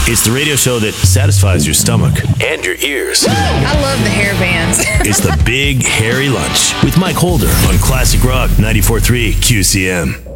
It's the radio show that satisfies your stomach and your ears. I love the hair bands. It's the Big Hairy Lunch with Mike Holder on Classic Rock 94.3 QCM.